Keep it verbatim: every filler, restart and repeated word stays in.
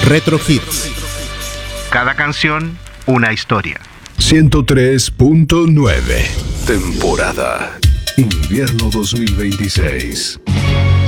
Retro Hits. Cada canción, una historia. ciento tres punto nueve. Temporada Invierno dos mil veintiséis.